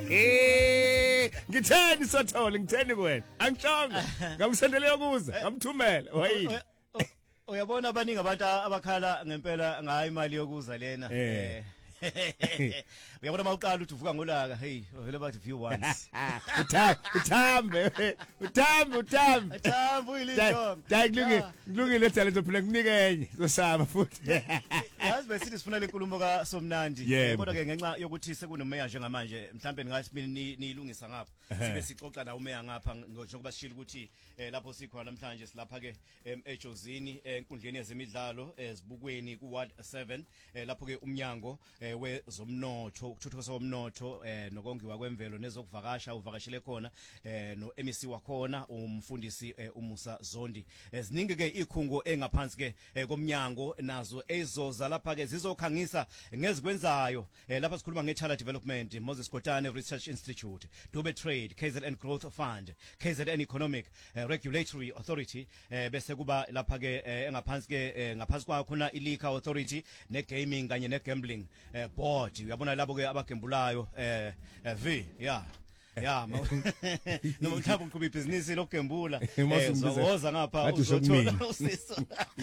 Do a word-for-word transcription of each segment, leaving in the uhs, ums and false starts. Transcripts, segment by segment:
Eh, ngitheni sothole ngitheni kuwena. Angishonga. Ngamsendele ukuza, ngamthumela. Wayini? Uyabona abaningi abantu abakhala ngempela ngayo imali yokuza lena. Eh. Uyabona mawuqala uthi uvuka ngolaka, hey, vele bathi view once. Uthambe, uthambe, uthambe, uthambe. Uthambe uyilindonga. Dayi kulungile, kulungile dala zophila kunike enye. Zosaba futhi. Yazi besithi sifuna lenkulumo ka Somnandi. Kodwa ke ngenxa yokuthi sekunomeya njengamanje, mhlambe ngathi niyilungisa ngapha. Sibe sixoxa na umeya ngapha njengoba sishilo ukuthi lapho sikhona namhlanje silapha ke eJozini enkundleni yezemidlalo ezibukweni ku Ward seven lapho ke umnyango wezomnotho ukuthuthukiswa komnotho nokongiwa kwemvelo nezokuvakasha uvakashile khona no M E C wakhona umfundisi uMusa Zondi. Eziningi ke ikhungo engaphansi ke komnyango nazo ezoza lapha ke zizokhangisa ngezikwenzayo lapha sikhuluma ngeChala Development, Moses Kotane Research Institute, Dube Trade, K Z N Growth Fund, K Z N Economic Regulatory Authority, bese kuba lapha ke engaphansi ke ngaphansi kwa khona iLiquor Authority neGaming kanye neGambling Board. Uyabona labo ke abagembulayo eh V yeah yeah noma mhlawumbe uqhuba ibhizinisi lokugembula ezoza ngapha uzothola usizo.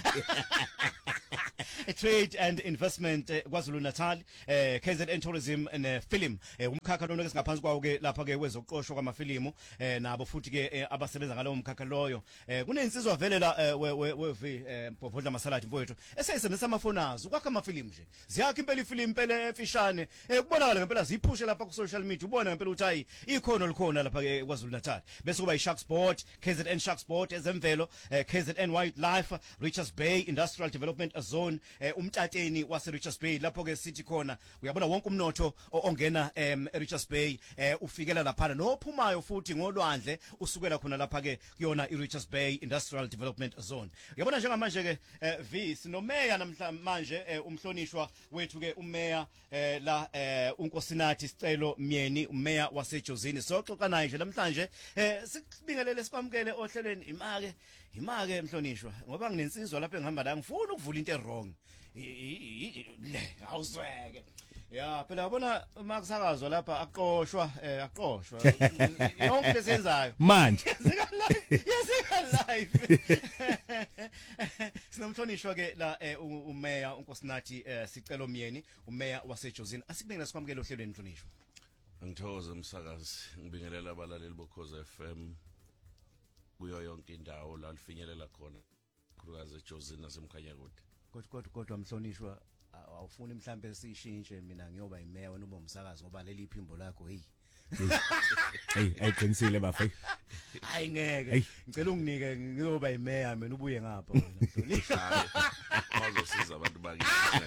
Trade and Investment KwaZulu Natal, K Z N Tourism and Film umkhakha lona ke singaphansi kwawo ke lapha ke wezoqoqosho kwamafilimu nabo futhi ke abasebenza ngalowo mkhakha loyo. Kunensizwa vele la we Bhodla Masaladi mfowethu eseyisebenzisa amafoni azo ukwakha amafilimu nje. Ziyakha impela ifilimu impela efishane kubonakala ngempela ziphushe lapha ku social media ubona ngempela ukuthi hayi ikhono likhona lapha ke KwaZulu Natal. Bese kuba iShark Sport, K Z N Shark Sport ezemvelo, K Z N Wildlife, Richards Bay Industrial Development Zone umtateni wase Richards Bay lapho ke sithi khona uyabona wonke umnotho ongena em Richards Bay ufikela lapha nophumayo futhi ngolwandle usukela khona lapha ke kuyona iRichards Bay Industrial Development Zone. Uyabona njengamanje ke V sinomeya namhlanje umhlonishwa wethu ke umeya la uNkosinathi Sicelo Myeni umeya waseJozini. Soxoxa naye nje namhlanje sikubingelele sikwamukele ohlelweni imake imake emhlonishwa ngoba nginensizwa lapha engihamba la ngifuna ukuvula into errong le awusweke ya phela yabona uma kusakazwa lapha aqoshwa eh aqoshwa yonke lesenzayo manje yesika live sinomhlonishwa ke la umeya uNkosinathi Sicelo Myeni umeya waseJozini. Asikubingelela sikwamukele ohlelweni mhlonishwa. Ngithokoze umsakazi ngibingelela abalaleli boKhoza F M kuyo yonke indawo la lifinyelela khona khulukazi eJozini nasemkhanyakude. Kodwa kodwa kodwa mhlonishwa awufuni mhlambe sishintshe mina ngiyoba imeya wena ube umsakazi ngoba leli iphimbo lakho hey hey ayiqinisile bafe hayi ngeke ngicela unginike ngiyoba imeya mina ubuye ngapha wena mhlonishwa bazosiza abantu bakithi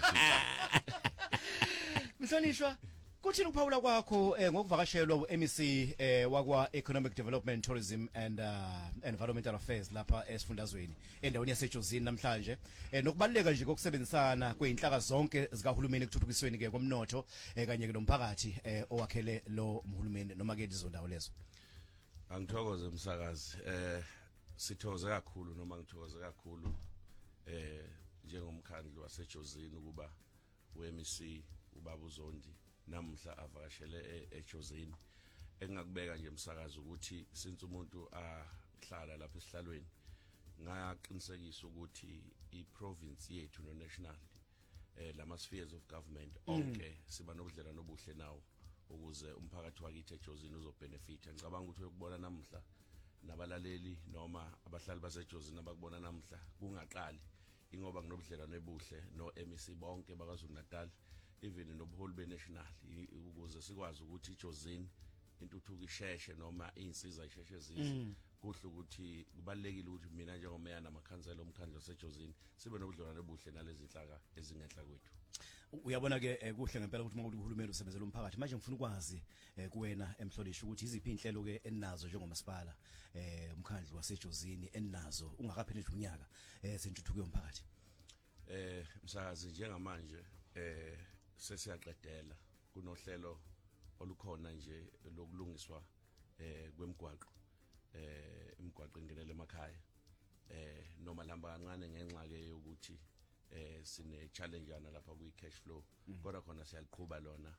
mhlonishwa. Kuthini ukuphawula kwakho ngokuvakashelwa u-M E C wakwa Economic Development, Tourism and uh, Environmental Affairs lapha esifundazweni endaweni yaseJozini namhlanje nokubaleka nje kokusebenzisana kweinhlaka zonke zikahulumeni ekuthuthukisweni ke komnotho kanye ke nomphakathi owakhele lo mhulumeni noma ke lizondawo lezo? Angithokoze umsakazi eh sithokoze kakhulu noma ngithokoze kakhulu eh njengomkhandlu waseJozini ukuba u-M E C ubaba uZondi namhla avakashele eJozini. Engakubeka nje umsakazi ukuthi since umuntu ahlala lapha esihlalweni ngaqinisekisa ukuthi iprovince yethu no national eh lama spheres of government onke siba nobudlelwano obuhle nawo ukuze umphakathi wakithi eJozini uzobenefita. Ngicabanga ukuthi uyokubona namhla nabalaleli noma abahlali baseJozini abakubona namhla kungaqali ingoba kunobudlelwano obuhle no M E C bonke bakaZulu Natal even nobuholi benational ukuze sikwazi ukuthi iJozini intuthuko isheshe noma insiza isheshe zize. Kuhle ukuthi kubalekile ukuthi mina njengomeya namakhansela omkhandlu waseJozini sibe nobudlelwano obuhle nalezi inhlaka ezingenhla kwethu. Uyabona ke kuhle ngempela ukuthi uma uhulumeni usebenzela umphakathi manje ngifuna ukwazi kuwena emhlonishwa ukuthi iziphi inhlelo ke enazo njengomasipala eh umkhandlu waseJozini enazo ungakapheleli unyaka eh sentuthuko yomphakathi. Eh msakazi njengamanje eh sesiyaqedela kunohlelo olukhona nje lokulungiswa eh kwemigwaqo eh imigwaqo engenele emakhaya eh noma lamba kancane ngenxa ke ukuthi eh sine challenge yana lapha kwi cash flow kodwa khona siyaliqhubha lona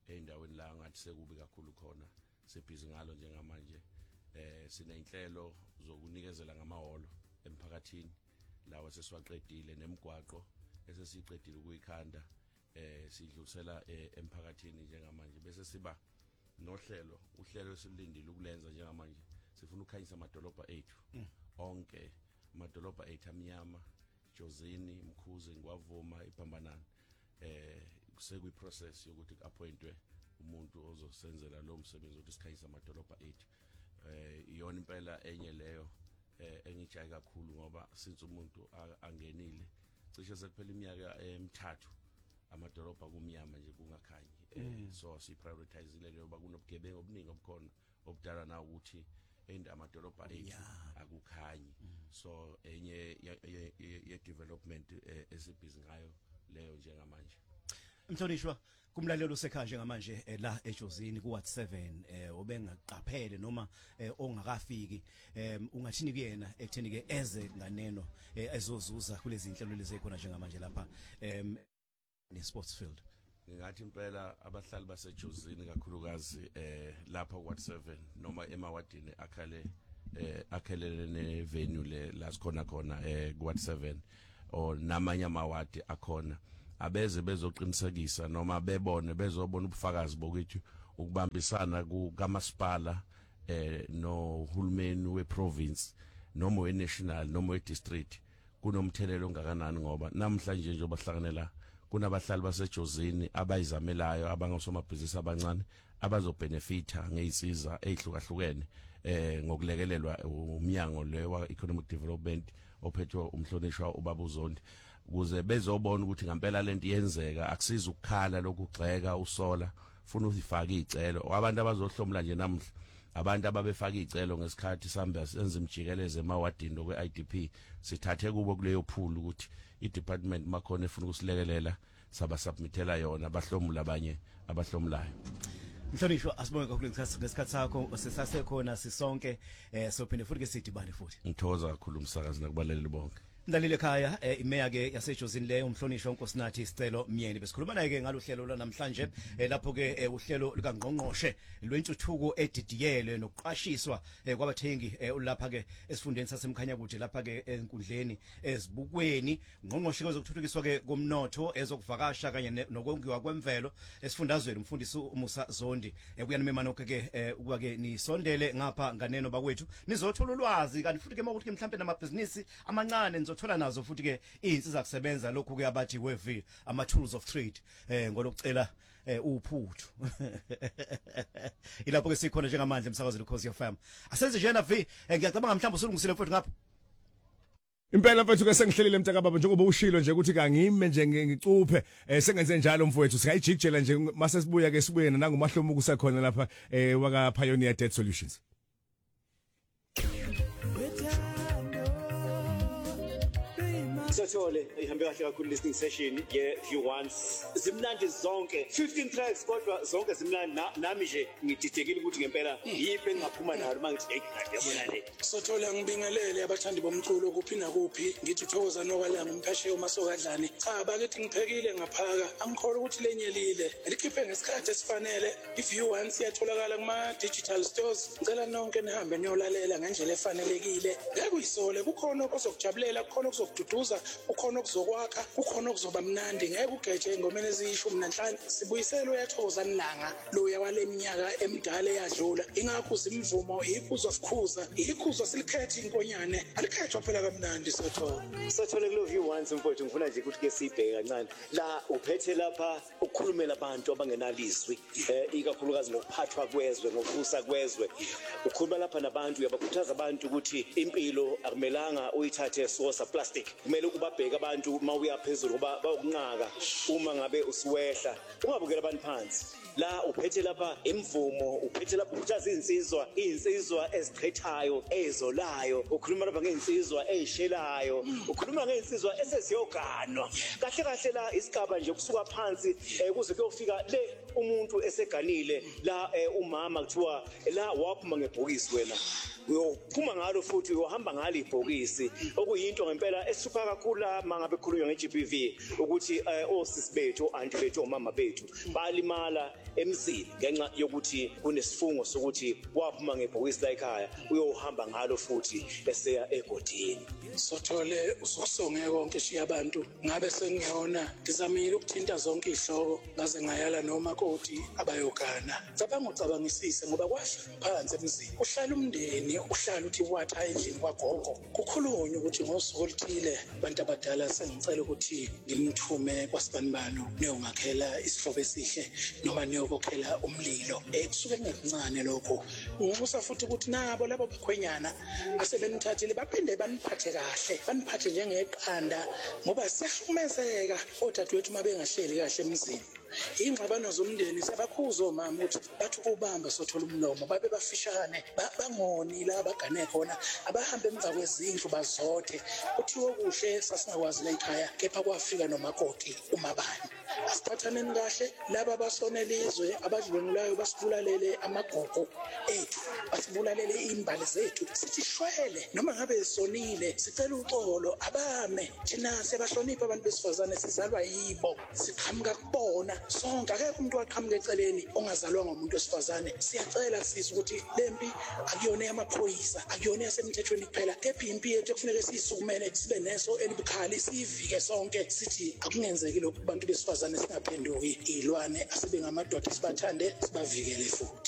endaweni la ngathi sekubi kakhulu khona sibhizi ngalo njengamanje eh sinenhlelo zokunikezela ngamaholo emphakathini lawa sesiwaqedile nemigwaqo esesiqedile ukuyikhanda eh sidlulisela emphakathini njengamanje bese siba nohlelo uhlelo esilindile ukulenza njengamanje sifuna ukukhanyisa amadolobha ethu onke amadolobha ethu amnyama Jozini Mkhuze Ngwavuma iPhambanana eh kusekwi process yokuthi appointwe umuntu ozosenzela lo msebenzi ukuthi sikhanyisa amadolobha ethu eh iyona impela enye leyo eh engijayi kakhulu ngoba since umuntu angenile cishe sekuphela iminyaka emithathu amadolobha kumnyama nje kungakhanyi eh so si prioritizile ngoba kunobugebengu obuningi obukhona obudala na ukuthi end amadolobha ethu akukhanyi so enye ye development esibhizi ngayo leyo njengamanje. Mhlonishwa kumlalelo sekhaya njengamanje la eJozini ku Ward seven eh obengaqaphele noma ongakafiki em ungathini kuyena ekutheni ke eze nganeno ezozuza kulezi inhlelo lezi ekhona njengamanje lapha em ne sports field. Ngingathi impela abahlali baseJozini kakhulukazi eh lapha ku Ward seven noma emawadini akhale eh akhelele ne venue le la sikhona khona eh ku Ward seven or namanye amawadi akhona abeze bezoqinisekisa noma bebone bezobona ubufakazi bokuthi ukubambisana kukamasipala eh no hulumeni weprovince noma wenational noma wedistrict kunomthelelo ongakanani ngoba namhlanje nje obahlanganela kunabahlali baseJozini abayizamelayo abangosomabhizinisi abancane abazobenefita ngeyisiza ezihlukahlukene eh ngokulekelelwa umnyango lewa economic development ophethwe umhlonishwa ubaba uZondi ukuze bezobona ukuthi ngempela lento iyenzeka akusiza ukukhala lokugxeka usola ufuna uzifaka izicelo abantu abazohlomula nje namhla abantu ababefaka izicelo ngesikhathi sihamba senza imjikeleze emawadini lokwe I D P sithathe kubo kuleyo pool ukuthi i-department makhona efuna ukusilekelela saba submitela yona abahlomula abanye abahlomulayo. Mhlonishwa asibonge kakhulu ngesikhathi sakho sisasekhona sisonke eh sophinde futhi ke sidibane futhi. Ngithokoza kakhulu umsakazi nakubaleleli bonke. Ndalile ekhaya imeya ke yaseJozini leyo umhlonishwa uNkosinathi isicelo Myeni besikhuluma naye ke ngalohlelo lwanamhlanje lapho ke uhlelo likaNgqongqoshe lwentuthuko edidiyelwe nokuqashiswa kwabathengi lapha ke esifundeni sasemkhanya kude lapha ke enkundleni ezibukweni ngqongqoshe kwezokuthuthukiswa ke komnotho ezokuvakasha kanye nokongiwa kwemvelo esifundazweni umfundisi uMusa Zondi kuyani memanokho ke ukuba ke nisondele ngapha nganeno bakwethu nizothola ulwazi kanti futhi ke mawukuthi mhlambe namabhizinisi amancane thola nazo futhi ke izinsiza kusebenza lokhu ke abathi weV ama tools of trade eh ngolokucela uphuthu ilapho ke sikhona njengamanje emsakazweni Khosi F M asenze njena V ngiyacabanga mhlawumbe usulungisile futhi ngapha impela mfethu ke sengihlelile mtaka baba njengoba ushilo nje ukuthi kangime nje ngicuphe sengenze njalo mfowethu sikayijikjela nje mase sibuya ke sibuye nangumahlomuko usakhona lapha waka Pioneer Debt Solutions. Sothole ihambe kahle kakhulu listening session ye View Once zimnandi zonke fifteen tracks kodwa zonke zimnandi nami nje ngididekile ukuthi ngempela yiphi engaphuma nayo mangithi ngiyabona le Sothole ngibingelele abathandi bomculo kuphi nakuphi ngithi uthokoza nokwalanga umphasheyo masokadlani cha bakithi ngiphekile ngaphaka angikholwa ukuthi lenyelile likhiphe ngesikhathi esifanele iView Once iyatholakala kuma digital stores ngicela nonke nihambe niyolalela ngendlela efanelekile ngekuyisole kukhona okuzokujabulela kukhona okuzokududuza ukhona okuzokwakha ukhona okuzoba mnandi ngeke ugeje engomeni eziyishumi nanhlanu sibuyisele uyathoza nilanga lo yawaleminyaka emidala eyadlula ingakho zimvumo ikhuzo sikhuza ikhuzo silikhethe inkonyane alikhethwa phela kamnandi Sothole Sothole kulo View Once mfowethu ngifuna nje ukuthi ke sibheke kancane la uphethe lapha ukukhulumela abantu abangenalizwi eh ikakhulukazi ngokuphathwa kwezwe ngokubusa kwezwe ukhuluma lapha nabantu uyabakhuthaza abantu ukuthi impilo akumelanga uyithathe sosa plastic kumele ubabheka abantu mawuya phezulu ngoba bayokunqaka uma ngabe usiwehla ungabukela abantu phansi la uphethe lapha imvumo uphethe lapha ukuthaza izinsizwa izinsizwa eziqhethayo ezolayo ukhuluma lapha ngeinsizwa ezishelayo ukhuluma ngeinsizwa esesiyoganwa kahle kahle la isigaba nje kusuka phansi kuze kuyofika le umuntu eseganile la umama kuthiwa la waphuma ngebhokisi wena uyophuma ngalo futhi uyohamba ngalo ibhokisi okuyinto ngempela esupha kakhulu la mangabe khulunywa nge-G B V ukuthi osisi bethu anti bethu omama bethu balimala emzini ngenxa yokuthi kunesifungo sokuthi waphuma ngebhokisi la ekhaya uyohamba ngalo futhi eseya egodini. Sothole usukusonge konke shiya abantu ngabe sengiyona ngizamile ukuthinta zonke ihloko ngaze ngayala noma koti abayogana. Cabanga ucabangisise ngoba kwasho phansi emzini uhlala umndeni uhlala uthi watha endlini kwagogo kukhulunywa ukuthi ngosuku oluthile abantu abadala sengicela ukuthi ngimthume kwasibanibano niyongakhela isihlobo esihle noma niyokokhela umlilo ekusuke kungancane lokho. Ngikusa futhi ukuthi nabo labo bakhwenyana asebenithathile baphinde baniphathe kahle baniphathe njengeqanda ngoba siyahlukumezeka odadewethu mabengahleli kahle emzini. Ingxabano zomndeni sebakhuzo mama uthi bathi kubamba sothola umlomo babe bafishane bangoni la bagane khona abahamba emva kwezindlu bazothe kuthiwe kuhle sasingakwazi la ekhaya kepha kwafika nomakoti umabani. Asiphathaneni kahle laba basonelizwe abadlulelayo basibulalele amagogo ethu basibulalele imbali zethu sithi shwele noma ngabe sonile sicela uxolo abame thina sebahlonipha abantu besifazane sizalwa yibo siqhamuka kubona sonke akekho umuntu waqhamuka eceleni ongazalwa ngomuntu wesifazane. Siyacela sisi ukuthi lempi akuyona yamaphoyisa akuyona yasemthethweni kuphela kepha impi yethu ekufanele siyisukumele sibe neso elibukhali sivike sonke sithi akungenzeki lokho abantu besifazane singaphenduki ilwane asibe ngamadoda sibathande sibavikele futhi.